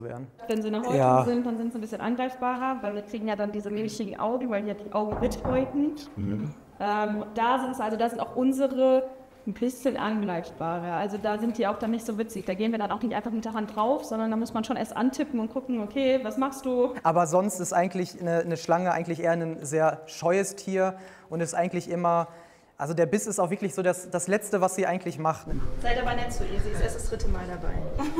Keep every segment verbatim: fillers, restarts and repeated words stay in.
Wenn sie eine Häutung ja. sind, dann sind sie ein bisschen angreifbarer, weil wir kriegen ja dann diese milchigen Augen, weil die ja die Augen mithäuten. Mhm. Ähm, da sind es also, da sind auch unsere ein bisschen angreifbarer. Also da sind die auch dann nicht so witzig. Da gehen wir dann auch nicht einfach mit der Hand drauf, sondern da muss man schon erst antippen und gucken, okay, was machst du? Aber sonst ist eigentlich eine, eine Schlange eigentlich eher ein sehr scheues Tier und ist eigentlich immer, also der Biss ist auch wirklich so das, das Letzte, was sie eigentlich macht. Seid aber nett zu ihr, sie ist erst das dritte Mal dabei.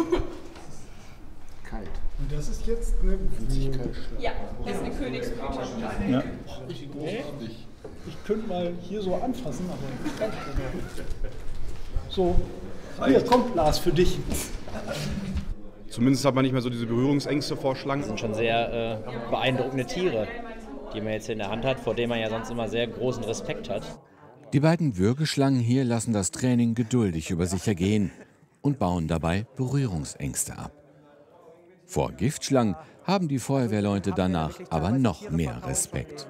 Kalt. Und das ist jetzt eine Flüssigkeit. Ja, das ist eine Königsblüte. Ja. Richtig großartig. Ich könnte mal hier so anfassen, aber so. Hier kommt Lars für dich. Zumindest hat man nicht mehr so diese Berührungsängste vor Schlangen. Das sind schon sehr äh, beeindruckende Tiere, die man jetzt in der Hand hat, vor denen man ja sonst immer sehr großen Respekt hat. Die beiden Würgeschlangen hier lassen das Training geduldig über sich ergehen und bauen dabei Berührungsängste ab. Vor Giftschlangen haben die Feuerwehrleute danach aber noch mehr Respekt.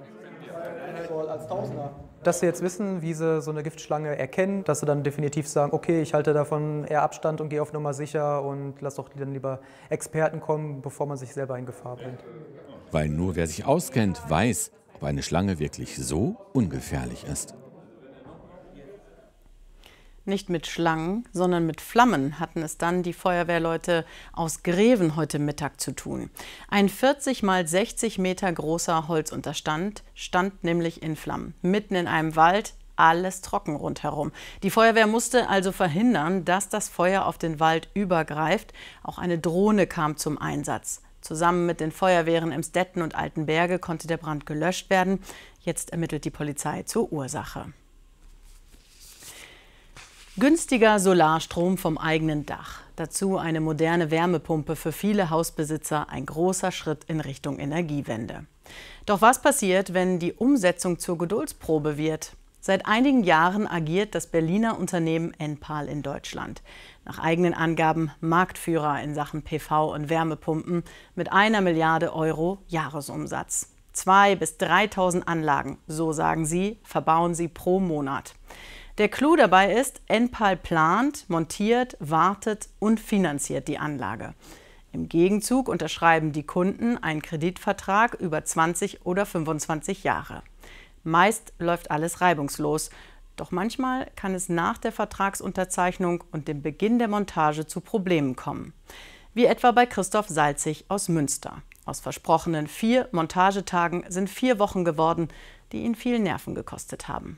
Dass sie jetzt wissen, wie sie so eine Giftschlange erkennen, dass sie dann definitiv sagen, okay, ich halte davon eher Abstand und gehe auf Nummer sicher und lass doch dann lieber Experten kommen, bevor man sich selber in Gefahr bringt. Weil nur wer sich auskennt, weiß, ob eine Schlange wirklich so ungefährlich ist. Nicht mit Schlangen, sondern mit Flammen hatten es dann die Feuerwehrleute aus Greven heute Mittag zu tun. Ein vierzig mal sechzig Meter großer Holzunterstand stand nämlich in Flammen. Mitten in einem Wald, alles trocken rundherum. Die Feuerwehr musste also verhindern, dass das Feuer auf den Wald übergreift. Auch eine Drohne kam zum Einsatz. Zusammen mit den Feuerwehren Emstetten und Altenberge konnte der Brand gelöscht werden. Jetzt ermittelt die Polizei zur Ursache. Günstiger Solarstrom vom eigenen Dach. Dazu eine moderne Wärmepumpe für viele Hausbesitzer, ein großer Schritt in Richtung Energiewende. Doch was passiert, wenn die Umsetzung zur Geduldsprobe wird? Seit einigen Jahren agiert das Berliner Unternehmen Enpal in Deutschland. Nach eigenen Angaben Marktführer in Sachen P V und Wärmepumpen mit einer Milliarde Euro Jahresumsatz. Zweitausend bis dreitausend Anlagen, so sagen sie, verbauen sie pro Monat. Der Clou dabei ist, Enpal plant, montiert, wartet und finanziert die Anlage. Im Gegenzug unterschreiben die Kunden einen Kreditvertrag über zwanzig oder fünfundzwanzig Jahre. Meist läuft alles reibungslos, doch manchmal kann es nach der Vertragsunterzeichnung und dem Beginn der Montage zu Problemen kommen. Wie etwa bei Christoph Salzig aus Münster. Aus versprochenen vier Montagetagen sind vier Wochen geworden, die ihn viel Nerven gekostet haben.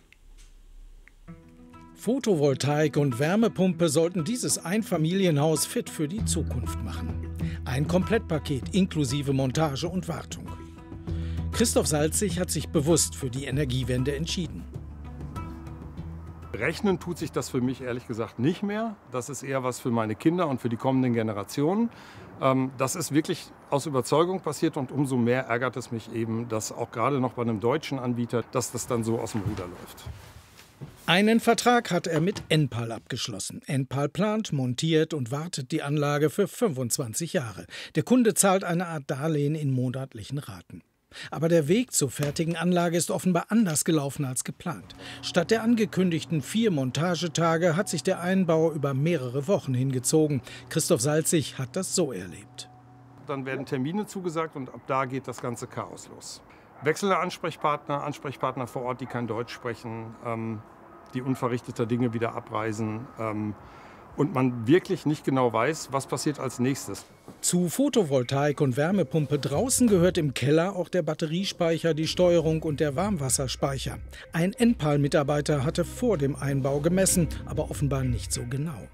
Photovoltaik und Wärmepumpe sollten dieses Einfamilienhaus fit für die Zukunft machen. Ein Komplettpaket inklusive Montage und Wartung. Christoph Salzig hat sich bewusst für die Energiewende entschieden. Rechnen tut sich das für mich ehrlich gesagt nicht mehr. Das ist eher was für meine Kinder und für die kommenden Generationen. Das ist wirklich aus Überzeugung passiert und umso mehr ärgert es mich eben, dass auch gerade noch bei einem deutschen Anbieter, dass das dann so aus dem Ruder läuft. Einen Vertrag hat er mit Enpal abgeschlossen. Enpal plant, montiert und wartet die Anlage für fünfundzwanzig Jahre. Der Kunde zahlt eine Art Darlehen in monatlichen Raten. Aber der Weg zur fertigen Anlage ist offenbar anders gelaufen als geplant. Statt der angekündigten vier Montagetage hat sich der Einbau über mehrere Wochen hingezogen. Christoph Salzig hat das so erlebt. Dann werden Termine zugesagt und ab da geht das ganze Chaos los. Wechselnde Ansprechpartner, Ansprechpartner vor Ort, die kein Deutsch sprechen, ähm, die unverrichteter Dinge wieder abreisen ähm, und man wirklich nicht genau weiß, was passiert als nächstes. Zu Photovoltaik und Wärmepumpe draußen gehört im Keller auch der Batteriespeicher, die Steuerung und der Warmwasserspeicher. Ein Enpal-Mitarbeiter hatte vor dem Einbau gemessen, aber offenbar nicht so genau.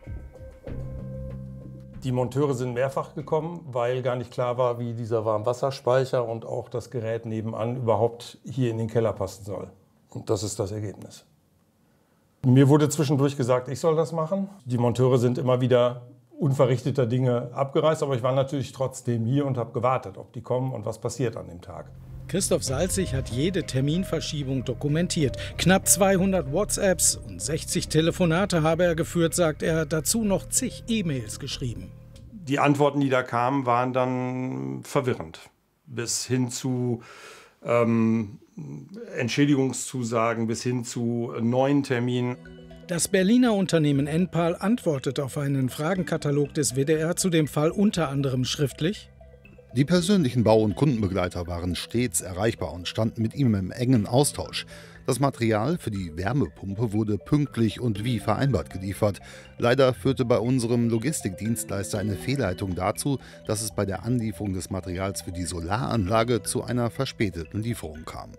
Die Monteure sind mehrfach gekommen, weil gar nicht klar war, wie dieser Warmwasserspeicher und auch das Gerät nebenan überhaupt hier in den Keller passen soll. Und das ist das Ergebnis. Mir wurde zwischendurch gesagt, ich soll das machen. Die Monteure sind immer wieder unverrichteter Dinge abgereist, aber ich war natürlich trotzdem hier und habe gewartet, ob die kommen und was passiert an dem Tag. Christoph Salzig hat jede Terminverschiebung dokumentiert. Knapp zweihundert WhatsApps und sechzig Telefonate habe er geführt, sagt er, dazu noch zig E-Mails geschrieben. Die Antworten, die da kamen, waren dann verwirrend. Bis hin zu ähm, Entschädigungszusagen, bis hin zu neuen Terminen. Das Berliner Unternehmen Enpal antwortet auf einen Fragenkatalog des W D R zu dem Fall unter anderem schriftlich: Die persönlichen Bau- und Kundenbegleiter waren stets erreichbar und standen mit ihm im engen Austausch. Das Material für die Wärmepumpe wurde pünktlich und wie vereinbart geliefert. Leider führte bei unserem Logistikdienstleister eine Fehlleitung dazu, dass es bei der Anlieferung des Materials für die Solaranlage zu einer verspäteten Lieferung kam.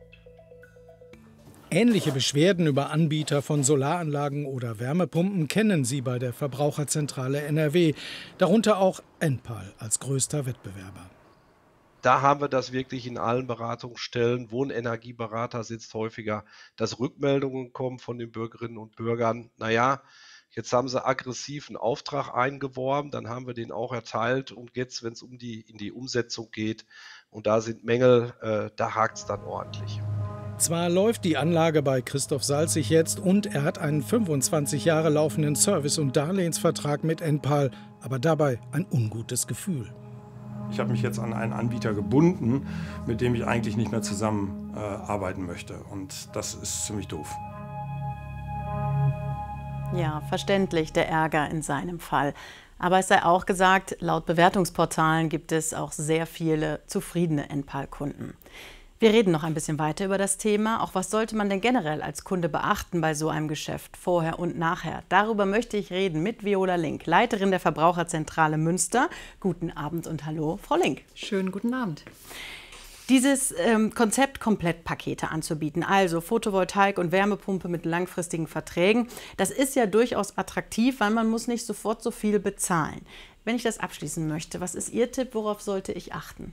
Ähnliche Beschwerden über Anbieter von Solaranlagen oder Wärmepumpen kennen Sie bei der Verbraucherzentrale N R W, darunter auch Enpal als größter Wettbewerber. Da haben wir das wirklich in allen Beratungsstellen, wo ein Energieberater sitzt, häufiger, dass Rückmeldungen kommen von den Bürgerinnen und Bürgern. Naja, jetzt haben sie aggressiv einen Auftrag eingeworben, dann haben wir den auch erteilt und jetzt, wenn es um die, in die Umsetzung geht und da sind Mängel, äh, da hakt es dann ordentlich. Zwar läuft die Anlage bei Christoph Salzig jetzt und er hat einen fünfundzwanzig Jahre laufenden Service- und Darlehensvertrag mit Enpal, aber dabei ein ungutes Gefühl. Ich habe mich jetzt an einen Anbieter gebunden, mit dem ich eigentlich nicht mehr zusammen äh, arbeiten möchte. Und das ist ziemlich doof. Ja, verständlich, der Ärger in seinem Fall. Aber es sei auch gesagt, laut Bewertungsportalen gibt es auch sehr viele zufriedene Enpal-Kunden. Wir reden noch ein bisschen weiter über das Thema. Auch was sollte man denn generell als Kunde beachten bei so einem Geschäft, vorher und nachher? Darüber möchte ich reden mit Viola Link, Leiterin der Verbraucherzentrale Münster. Guten Abend und hallo, Frau Link. Schönen guten Abend. Dieses ähm, Konzept, Komplettpakete anzubieten, also Photovoltaik und Wärmepumpe mit langfristigen Verträgen, das ist ja durchaus attraktiv, weil man muss nicht sofort so viel bezahlen. Wenn ich das abschließen möchte, was ist Ihr Tipp, worauf sollte ich achten?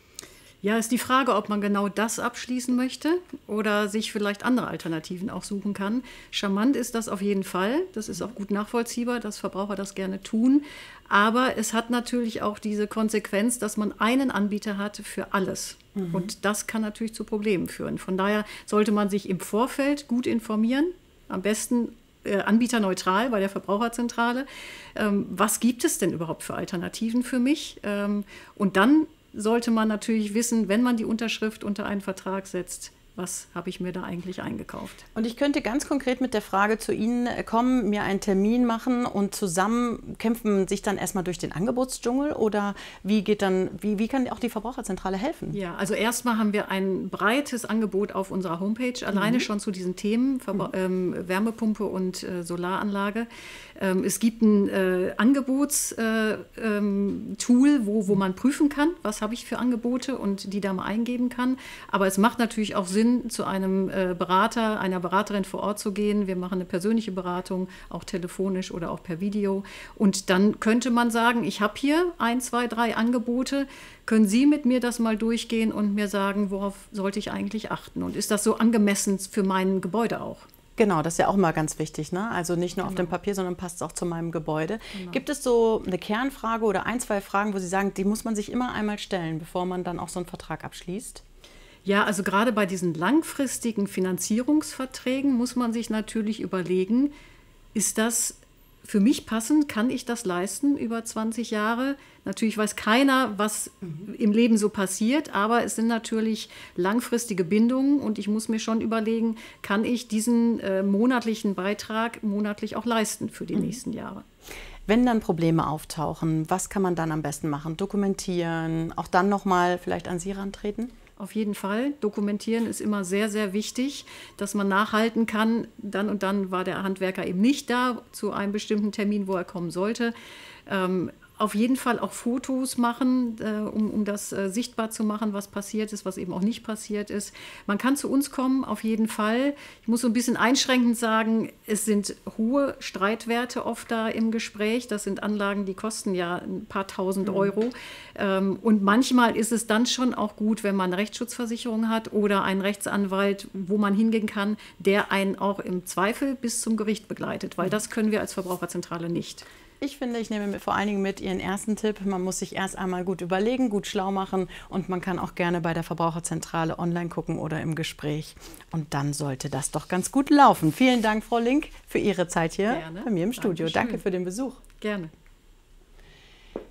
Ja, ist die Frage, ob man genau das abschließen möchte oder sich vielleicht andere Alternativen auch suchen kann. Charmant ist das auf jeden Fall. Das ist auch gut nachvollziehbar, dass Verbraucher das gerne tun. Aber es hat natürlich auch diese Konsequenz, dass man einen Anbieter hat für alles. Mhm. Und das kann natürlich zu Problemen führen. Von daher sollte man sich im Vorfeld gut informieren, am besten äh, anbieterneutral bei der Verbraucherzentrale. Ähm, was gibt es denn überhaupt für Alternativen für mich? Ähm, und dann sollte man natürlich wissen, wenn man die Unterschrift unter einen Vertrag setzt, was habe ich mir da eigentlich eingekauft. Und ich könnte ganz konkret mit der Frage zu Ihnen kommen, mir einen Termin machen und zusammen kämpfen sich dann erstmal durch den Angebotsdschungel oder wie geht dann, wie, wie kann auch die Verbraucherzentrale helfen? Ja, also erstmal haben wir ein breites Angebot auf unserer Homepage, alleine mhm. schon zu diesen Themen, Verbra ähm, Wärmepumpe und äh, Solaranlage. Ähm, es gibt ein äh, Angebotstool, äh, ähm, wo, wo man prüfen kann, was habe ich für Angebote und die da mal eingeben kann. Aber es macht natürlich auch Sinn, zu einem äh, Berater, einer Beraterin vor Ort zu gehen. Wir machen eine persönliche Beratung, auch telefonisch oder auch per Video. Und dann könnte man sagen, ich habe hier ein, zwei, drei Angebote. Können Sie mit mir das mal durchgehen und mir sagen, worauf sollte ich eigentlich achten? Und ist das so angemessen für mein Gebäude auch? Genau, das ist ja auch mal ganz wichtig, ne? Also nicht nur genau. auf dem Papier, sondern passt es auch zu meinem Gebäude. Genau. Gibt es so eine Kernfrage oder ein, zwei Fragen, wo Sie sagen, die muss man sich immer einmal stellen, bevor man dann auch so einen Vertrag abschließt? Ja, also gerade bei diesen langfristigen Finanzierungsverträgen muss man sich natürlich überlegen, ist das für mich passend? Kann ich das leisten über zwanzig Jahre? Natürlich weiß keiner, was im Leben so passiert, aber es sind natürlich langfristige Bindungen und ich muss mir schon überlegen, kann ich diesen äh, monatlichen Beitrag monatlich auch leisten für die mhm. nächsten Jahre? Wenn dann Probleme auftauchen, was kann man dann am besten machen? Dokumentieren, auch dann nochmal vielleicht an Sie rantreten? Auf jeden Fall. Dokumentieren ist immer sehr, sehr wichtig, dass man nachhalten kann. Dann und dann war der Handwerker eben nicht da zu einem bestimmten Termin, wo er kommen sollte. Ähm, auf jeden Fall auch Fotos machen, äh, um, um das äh, sichtbar zu machen, was passiert ist, was eben auch nicht passiert ist. Man kann zu uns kommen, auf jeden Fall. Ich muss so ein bisschen einschränkend sagen, es sind hohe Streitwerte oft da im Gespräch. Das sind Anlagen, die kosten ja ein paar tausend mhm. Euro. Ähm, und manchmal ist es dann schon auch gut, wenn man eine Rechtsschutzversicherung hat oder einen Rechtsanwalt, wo man hingehen kann, der einen auch im Zweifel bis zum Gericht begleitet, weil das können wir als Verbraucherzentrale nicht. Ich finde, ich nehme vor allen Dingen mit Ihren ersten Tipp. Man muss sich erst einmal gut überlegen, gut schlau machen und man kann auch gerne bei der Verbraucherzentrale online gucken oder im Gespräch. Und dann sollte das doch ganz gut laufen. Vielen Dank, Frau Link, für Ihre Zeit hier gerne. Bei mir im Studio. Dankeschön. Danke für den Besuch. Gerne.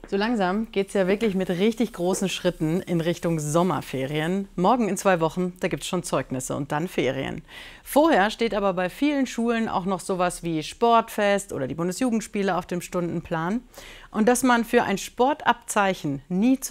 So langsam geht es ja wirklich mit richtig großen Schritten in Richtung Sommerferien. Morgen in zwei Wochen, da gibt es schon Zeugnisse und dann Ferien. Vorher steht aber bei vielen Schulen auch noch sowas wie Sportfest oder die Bundesjugendspiele auf dem Stundenplan. Und dass man für ein Sportabzeichen nie zu